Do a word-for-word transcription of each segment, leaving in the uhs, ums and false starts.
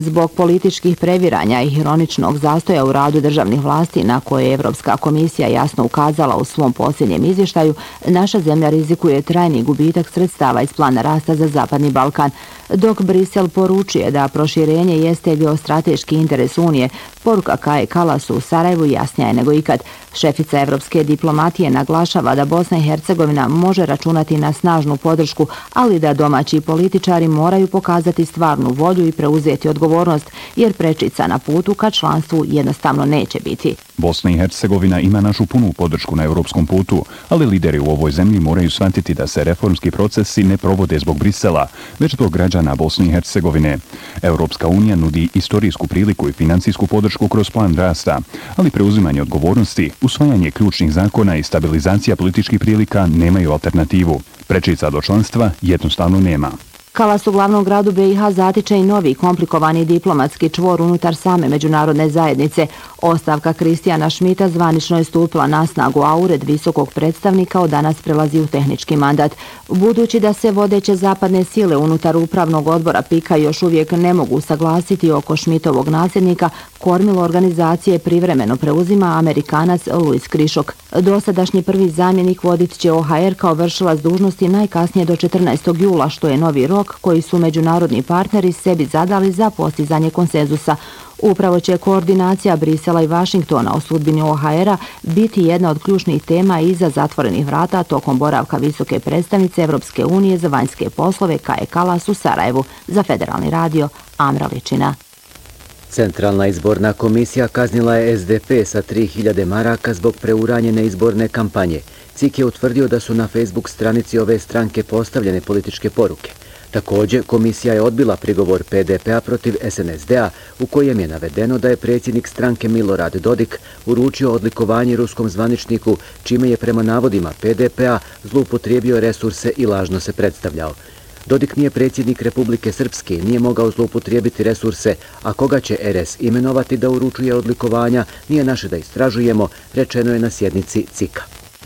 Zbog političkih previranja i ironičnog zastoja u radu državnih vlasti na koje je Evropska komisija jasno ukazala u svom posljednjem izvještaju, naša zemlja rizikuje trajni gubitak sredstava iz plana rasta za Zapadni Balkan. Dok Brisel poručuje da proširenje jeste geostrateški interes Unije, poruka Kaje Kalasu u Sarajevu jasnija je nego ikad. Šefica evropske diplomatije naglašava da Bosna i Hercegovina može računati na snažnu podršku, ali da domaći političari moraju pokazati stvarnu volju i preuzeti odgovornost, jer prečica na putu ka članstvu jednostavno neće biti. Bosna i Hercegovina ima našu punu podršku na europskom putu, ali lideri u ovoj zemlji moraju shvatiti da se reformski procesi ne provode zbog Brisela, već zbog građana Bosne i Hercegovine. Europska unija nudi istorijsku priliku i financijsku podršku kroz plan rasta, ali preuzimanje odgovornosti, usvajanje ključnih zakona i stabilizacija političkih prilika nemaju alternativu. Prečica do članstva jednostavno nema. Kalas u glavnom gradu B i H zatiče i novi komplikovani diplomatski čvor unutar same međunarodne zajednice. Ostavka Kristijana Šmita zvanično je stupila na snagu, a ured visokog predstavnika od danas prelazi u tehnički mandat. Budući da se vodeće zapadne sile unutar upravnog odbora Pika još uvijek ne mogu saglasiti oko Šmitovog nasljednika, kormilo organizacije privremeno preuzima Amerikanac Luis Krišok. Dosadašnji prvi zamjenik vodit će O H R kao vršilac dužnosti najkasnije do četrnaestog jula, što je novi rok koji su međunarodni partneri sebi zadali za postizanje konsenzusa. Upravo će koordinacija Brisela i Vašingtona o sudbini O H R-a biti jedna od ključnih tema iza zatvorenih vrata tokom boravka visoke predstavnice Evropske unije za vanjske poslove Kaje Kalas u Sarajevu. Za Federalni radio, Amra Ličina. Centralna izborna komisija kaznila je S D P sa tri hiljade maraka zbog preuranjene izborne kampanje. C I K je utvrdio da su na Facebook stranici ove stranke postavljene političke poruke. Također, komisija je odbila prigovor P D P-a protiv S N S D-a u kojem je navedeno da je predsjednik stranke Milorad Dodik uručio odlikovanje ruskom zvaničniku, čime je prema navodima P D P-a zloupotrijebio resurse i lažno se predstavljao. Dodik nije predsjednik Republike Srpske i nije mogao zloupotrijebiti resurse, a koga će R S imenovati da uručuje odlikovanja, nije naše da istražujemo, rečeno je na sjednici C I K-a.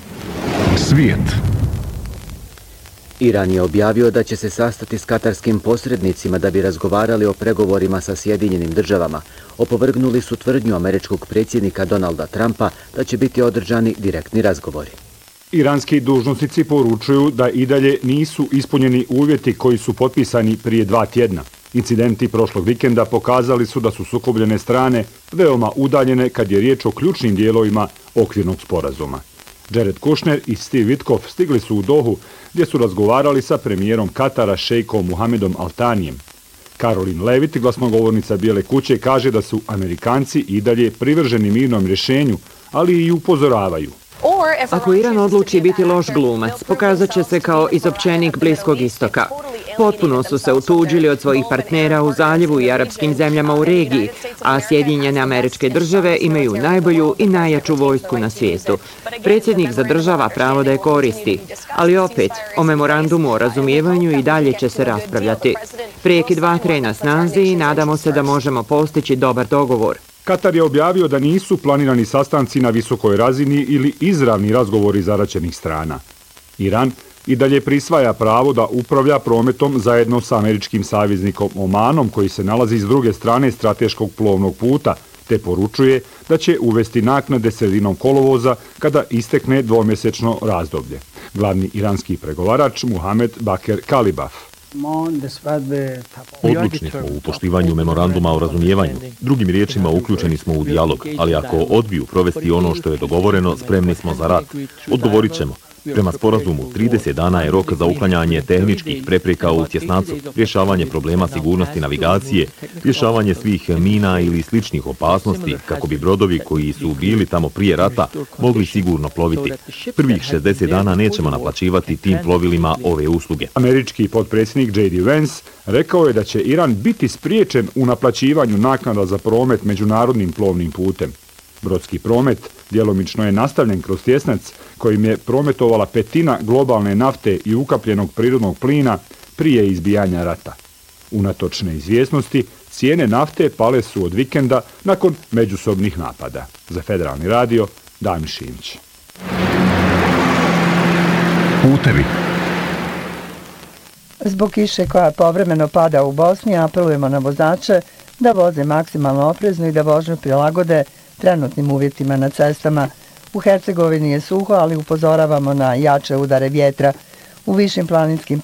Svijet. Iran je objavio da će se sastati s katarskim posrednicima da bi razgovarali o pregovorima sa Sjedinjenim državama. Opovrgnuli su tvrdnju američkog predsjednika Donalda Trumpa da će biti održani direktni razgovori. Iranski dužnosnici poručuju da i dalje nisu ispunjeni uvjeti koji su potpisani prije dva tjedna. Incidenti prošlog vikenda pokazali su da su sukobljene strane veoma udaljene kad je riječ o ključnim dijelovima okvirnog sporazuma. Jared Kushner i Steve Witkoff stigli su u Dohu gdje su razgovarali sa premijerom Katara šejkom Muhamedom Al Thanijem. Caroline Levitt, glasnogovornica Bijele kuće, kaže da su Amerikanci i dalje privrženi mirnom rješenju, ali i upozoravaju. Ako Iran odluči biti loš glumac, pokazat će se kao izopćenik Bliskog istoka. Potpuno su se utuđili od svojih partnera u zaljevu i arapskim zemljama u regiji, a Sjedinjene Američke Države imaju najbolju i najjaču vojsku na svijetu. Predsjednik zadržava pravo da je koristi, ali opet, o memorandumu o razumijevanju i dalje će se raspravljati. Prekid vatre na snazi i nadamo se da možemo postići dobar dogovor. Katar je objavio da nisu planirani sastanci na visokoj razini ili izravni razgovori zaraćenih strana. Iran i dalje prisvaja pravo da upravlja prometom zajedno sa američkim saveznikom Omanom, koji se nalazi s druge strane strateškog plovnog puta, te poručuje da će uvesti naknade sredinom kolovoza kada istekne dvomjesečno razdoblje. Glavni iranski pregovarač Muhamed Baker Kalibaf. Odlučni smo u poštivanju memoranduma o razumijevanju. Drugim riječima, uključeni smo u dijalog, ali ako odbiju provesti ono što je dogovoreno, spremni smo za rat. Odgovorit ćemo. Prema sporazumu, trideset dana je rok za uklanjanje tehničkih prepreka u tjesnacu, rješavanje problema sigurnosti navigacije, rješavanje svih mina ili sličnih opasnosti, kako bi brodovi koji su bili tamo prije rata mogli sigurno ploviti. Prvih šezdeset dana nećemo naplaćivati tim plovilima ove usluge. Američki potpredsjednik J D Vance rekao je da će Iran biti spriječen u naplaćivanju naknada za promet međunarodnim plovnim putem. Brodski promet djelomično je nastavljen kroz tjesnac kojim je prometovala petina globalne nafte i ukapljenog prirodnog plina prije izbijanja rata. Unatoč neizvjesnosti, cijene nafte pale su od vikenda nakon međusobnih napada. Za Federalni radio, Damir Šimić. Putevi. Zbog kiše koja povremeno pada u Bosni, apelujemo na vozače da voze maksimalno oprezno i da vožnju prilagode trenutnim uvjetima na cestama. U Hercegovini je suho, ali upozoravamo na jače udare vjetra. U višim planinskim